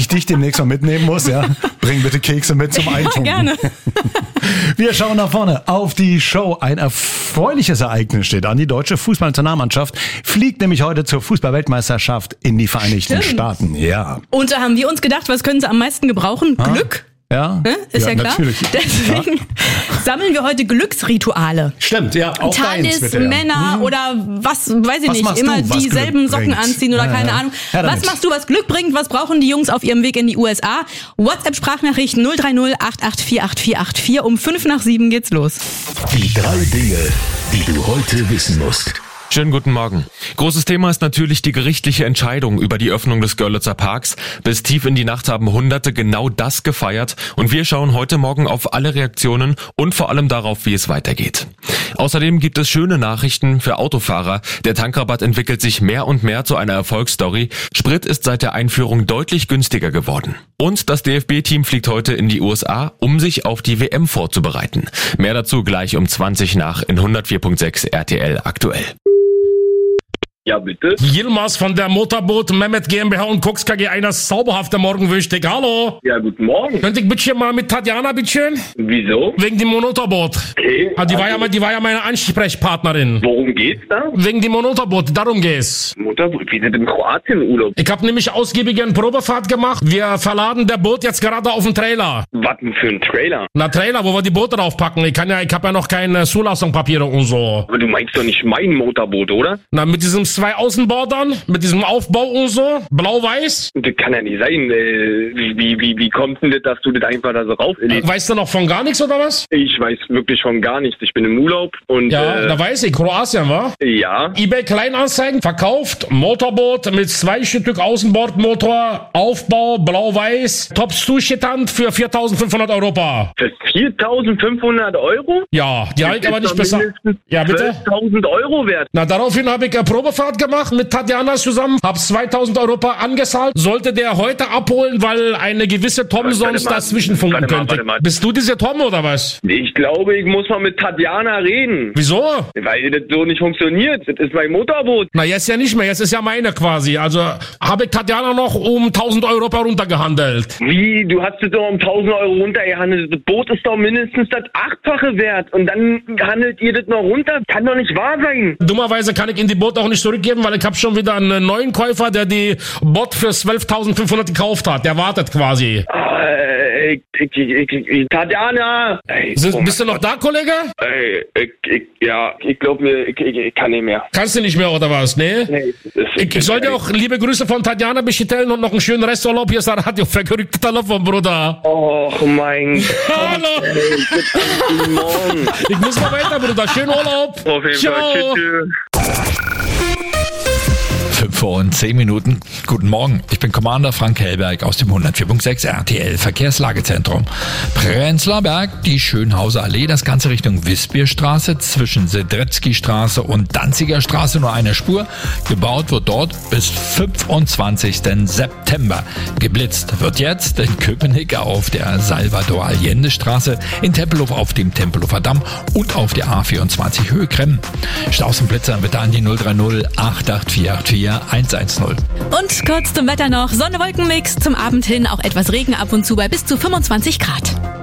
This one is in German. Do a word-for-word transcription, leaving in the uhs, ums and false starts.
ich dich demnächst mal mitnehmen muss, ja, bring bitte Kekse mit zum Eintunken. Ja, gerne. Wir schauen nach vorne auf die Show. Ein erfreuliches Ereignis steht an. Die deutsche Fußballnationalmannschaft fliegt nämlich heute zur Fußball-Weltmeisterschaft in die Vereinigten Stimmt. Staaten. Ja. Und da haben wir uns gedacht, was können sie am meisten gebrauchen? Ah. Glück. Ja, Ne? Ist ja, ja klar. Natürlich. Deswegen ja. sammeln wir heute Glücksrituale. Stimmt, ja, auch deins, Talis, bitte. Männer Hm. oder was, weiß ich Was nicht, machst immer du, was dieselben Glück Socken bringt? anziehen oder Ja, keine ja. Ahnung. Ja, was damit. machst du, was Glück bringt? Was brauchen die Jungs auf ihrem Weg in die U S A? WhatsApp-Sprachnachricht null drei null acht acht vier acht vier acht vier. Um fünf nach sieben geht's los. Die drei Dinge, die du heute wissen musst. Schönen guten Morgen. Großes Thema ist natürlich die gerichtliche Entscheidung über die Öffnung des Görlitzer Parks. Bis tief in die Nacht haben Hunderte genau das gefeiert und wir schauen heute Morgen auf alle Reaktionen und vor allem darauf, wie es weitergeht. Außerdem gibt es schöne Nachrichten für Autofahrer. Der Tankrabatt entwickelt sich mehr und mehr zu einer Erfolgsstory. Sprit ist seit der Einführung deutlich günstiger geworden. Und das D F B-Team fliegt heute in die U S A, um sich auf die W M vorzubereiten. Mehr dazu gleich um zwanzig nach in hundertvier Komma sechs R T L aktuell. Ja, bitte. Yilmaz von der Motorboot Mehmet GmbH und Koks K G, einer zauberhafte Morgenwürdig. Hallo. Ja, guten Morgen. Könnte ich bitte mal mit Tatjana, bitte? Wieso? Wegen dem Motorboot. Okay. Ah, die, war also, ja, die war ja meine Ansprechpartnerin. worum geht's da? Wegen dem Motorboot, darum geht's. Mutter, wir sind in Kroatien im Urlaub. Ich habe nämlich ausgiebige Probefahrt gemacht. Wir verladen der Boot jetzt gerade auf den Trailer. Was denn für ein Trailer? Na, Trailer, wo wir die Boote draufpacken. Ich kann ja, ich habe ja noch keine Zulassungspapiere und so. Aber du meinst doch nicht mein Motorboot, oder? Na, mit diesem zwei Außenbordern, mit diesem Aufbau und so, blau-weiß. Das kann ja nicht sein. Äh, wie, wie, wie, wie kommt denn das, dass du das einfach da so rauf erlebst? Weißt du noch von gar nichts oder was? Ich weiß wirklich von gar nichts. Ich bin im Urlaub und... Ja, äh, da weiß ich, Kroatien, wa? ja. eBay Kleinanzeigen, verkauft, Motorboot mit zwei Stück Außenbordmotor, Aufbau, blau-weiß, Top-Zustand für viertausendfünfhundert Euro. Für viertausendfünfhundert Euro? Ja, die habe ich aber nicht doch besser. mindestens Ja, bitte? zwölftausend Euro wert. Na, daraufhin habe ich eine Probefahrt gemacht mit Tatjana zusammen, hab zweitausend Euro angezahlt, sollte der heute abholen, weil eine gewisse Tom Warte sonst mal, dazwischen funken warte mal, könnte. warte mal. Bist du diese Tom oder was? Ich glaube, ich muss mal mit Tatjana reden. Wieso? Weil das so nicht funktioniert. Das ist mein Motorboot. Na, jetzt ja nicht mehr, jetzt ist ja meine quasi. Also habe ich Tatjana noch um tausend Euro runtergehandelt. Wie? Du hast es doch um tausend Euro runtergehandelt. Das Boot ist doch mindestens das Achtfache wert. Und dann handelt ihr das noch runter? Kann doch nicht wahr sein. Dummerweise kann ich in die Boot auch nicht zurückgeben, weil ich habe schon wieder einen neuen Käufer, der die Bot für zwölftausendfünfhundert gekauft hat. Der wartet quasi. Äh, ich, ich, ich, ich, Tatjana! Ey, Sind, oh bist du noch da, Kollege? Ey, ich, ich, ja, ich glaube mir, ich, ich, ich kann nicht mehr. Kannst du nicht mehr, oder was? Nee? Nee, das Ich, ich soll dir auch liebe Grüße von Tatjana bestellen und noch einen schönen Resturlaub. Hier ist der Radio verrückte Telefon, Bruder. Och mein Gott. Hallo. Ey, bis am Morgen. Ich muss mal weiter, Bruder. Schönen Urlaub. Auf jeden Ciao. Fall. Tschüss. fünf vor und zehn Minuten. Guten Morgen, ich bin Commander Frank Hellberg aus dem hundertvier Komma sechs R T L Verkehrslagezentrum. Prenzlauer Berg, die Schönhauser Allee, das Ganze Richtung Wispierstraße, zwischen Sedretzky-Straße und Danziger Straße nur eine Spur. Gebaut wird dort bis fünfundzwanzigsten September. Geblitzt wird jetzt in Köpenick auf der Salvador Allende Straße, in Tempelhof auf dem Tempelhofer Damm und auf der A vierundzwanzig Höhe Kremmen. Staus und Blitzer bitte an die null drei null acht acht vier acht vier eins eins null. Und kurz zum Wetter noch. Sonne-Wolken-Mix, zum Abend hin auch etwas Regen ab und zu bei bis zu fünfundzwanzig Grad.